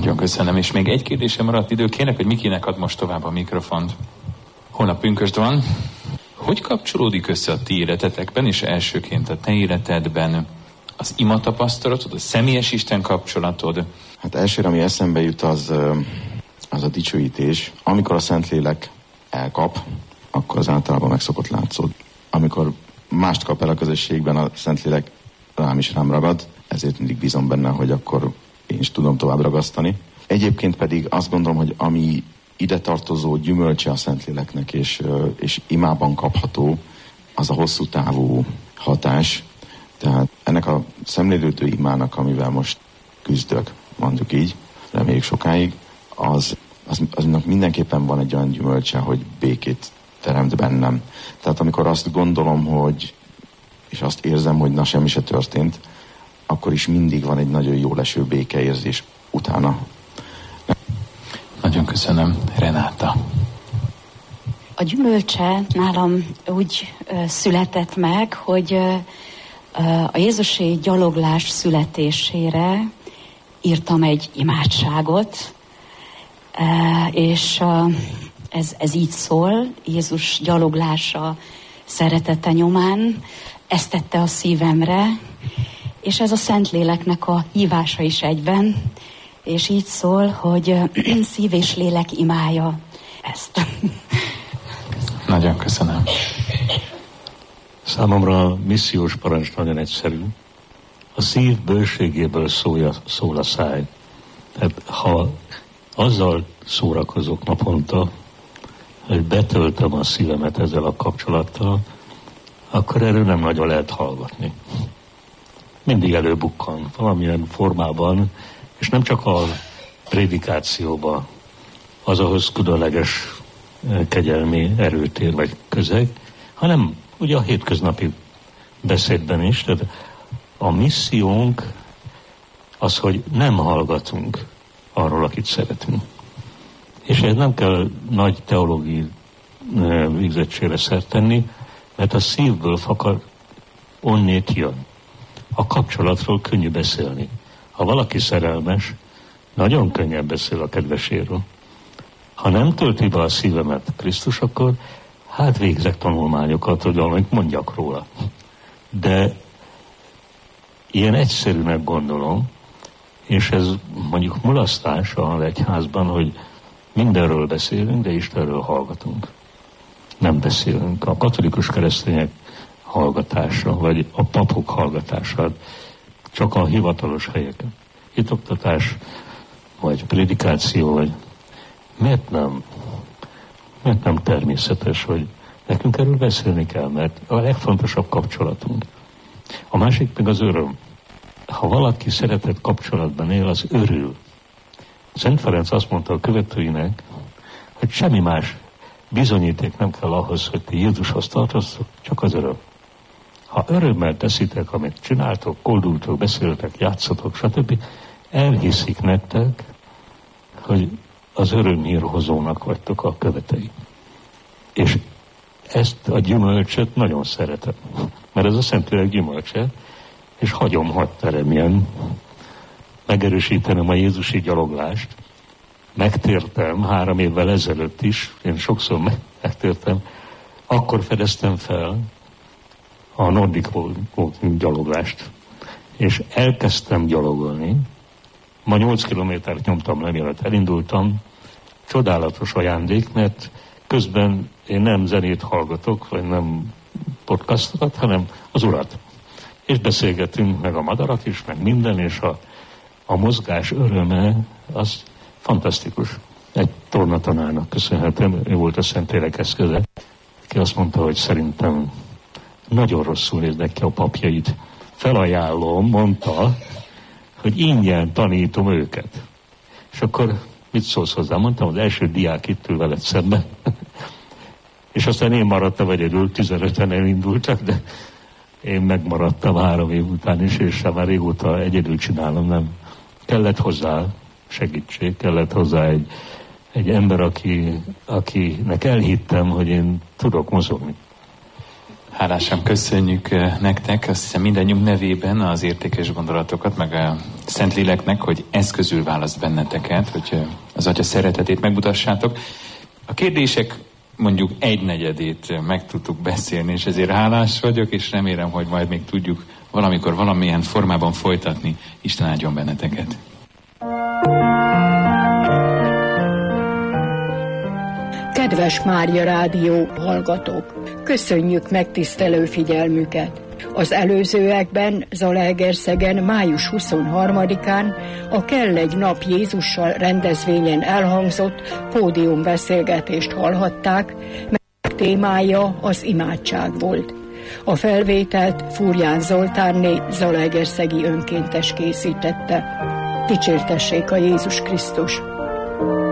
Nagyon köszönöm, és még egy kérdésem maradt idő. Kérlek, hogy Mikinek ad most tovább a mikrofont. Holnap pünkösd van. Hogy kapcsolódik össze a ti életetekben, és elsőként a te életedben az imatapasztalatod, a személyes Isten kapcsolatod? Hát elsőre, ami eszembe jut, az a dicsőítés. Amikor a Szentlélek elkap, akkor az általában meg szokott látszódni. Amikor mást kap el a közösségben, a Szentlélek rám ragad, ezért mindig bízom benne, hogy akkor én is tudom tovább ragasztani. Egyébként pedig azt gondolom, hogy ami ide tartozó gyümölcse a Szentléleknek, és imában kapható, az a hosszú távú hatás. Tehát ennek a szemlélődő imának, amivel most küzdök, mondjuk így, reméljük sokáig, aznak mindenképpen van egy olyan gyümölcse, hogy békét teremt bennem. Tehát amikor azt gondolom, és azt érzem, hogy na semmi se történt, akkor is mindig van egy nagyon jó leső békeérzés utána. Nagyon köszönöm. Renáta. A gyümölcse nálam úgy született meg, hogy a Jézusi gyaloglás születésére írtam egy imádságot, és ez így szól: Jézus gyaloglása szeretete nyomán, ezt tette a szívemre, és ez a Szentléleknek a hívása is egyben, és így szól, hogy szív és lélek imálja ezt. Nagyon köszönöm. Számomra a missziós parancs nagyon egyszerű. A szív bőségéből szól a száj. Tehát ha azzal szórakozok naponta, hogy betöltöm a szívemet ezzel a kapcsolattal, akkor erről nem nagyon lehet hallgatni. Mindig előbukkan valamilyen formában, és nem csak a prédikációban, az ahhoz különleges kegyelmi erőtér vagy közeg, hanem ugye a hétköznapi beszédben is. Tehát a missziónk az, hogy nem hallgatunk arról, akit szeretünk. És ez nem kell nagy teológiai végzettségre szert tenni, mert a szívből fakad, onnét jön. A kapcsolatról könnyű beszélni. Ha valaki szerelmes, nagyon könnyen beszél a kedveséről. Ha nem tölti be a szívemet Krisztus, akkor hát végzek tanulmányokat, hogy valamit mondjak róla. De ilyen egyszerűnek gondolom, és ez mondjuk mulasztás az egyházban, hogy mindenről beszélünk, de Istenről hallgatunk. Nem beszélünk. A katolikus keresztények hallgatása, vagy a papok hallgatása, csak a hivatalos helyeken. Hitoktatás, vagy prédikáció, vagy miért nem természetes, hogy nekünk erről beszélni kell, mert a legfontosabb kapcsolatunk. A másik meg az öröm. Ha valaki szeretett kapcsolatban él, az örül. Szent Ferenc azt mondta a követőinek, hogy semmi más bizonyíték nem kell ahhoz, hogy ti Jézushoz tartoztok, csak az öröm. Ha örömmel teszitek, amit csináltok, koldultok, beszéltek, játszotok, stb., elhiszik nektek, hogy az örömhírhozónak vagytok a követei. És ezt a gyümölcsöt nagyon szeretem, mert ez a Szentlélek gyümölcse, és hadd teremjen. Megerősítenem a jézusi gyaloglást. Megtértem 3 évvel ezelőtt is, én sokszor megtértem, akkor fedeztem fel a Nordic Walking gyaloglást, és elkezdtem gyalogolni. Ma 8 kilométert nyomtam le, mielőtt elindultam. Csodálatos ajándék, mert közben én nem zenét hallgatok, vagy nem podcastokat, hanem az Urat. És beszélgetünk, meg a madarak is, meg minden, és a mozgás öröme, az fantasztikus. Egy tornatanárnak köszönhetem, ő volt a Szentlélek eszköze, ki azt mondta, hogy szerintem nagyon rosszul néznek ki a papjait. Felajánlom, mondta, hogy ingyen tanítom őket. És akkor mit szólsz hozzá? Mondtam, az első diák itt ül veled szemben. És aztán én maradtam egyedül, 15-en elindultak, de én megmaradtam 3 év után is, és már régóta egyedül csinálom, nem. Kellett hozzá segítség, kellett hozzá egy ember, akinek elhittem, hogy én tudok mozogni. Hálásan köszönjük nektek, azt hiszem mindannyiunk nevében az értékes gondolatokat, meg a Szentléleknek, hogy eszközül választ benneteket, hogy az Atya szeretetét megmutassátok. A kérdések mondjuk 1/4 meg tudtuk beszélni, és ezért hálás vagyok, és remélem, hogy majd még tudjuk valamikor valamilyen formában folytatni. Isten áldjon benneteket! Kedves Mária Rádió hallgatók! Köszönjük megtisztelő figyelmüket! Az előzőekben Zalaegerszegen május 23-án a Kell egy nap Jézussal rendezvényen elhangzott pódiumbeszélgetést hallhatták, melynek témája az imádság volt. A felvételt Fúrján Zoltánné zalaegerszegi önkéntes készítette. Dicsértessék a Jézus Krisztus!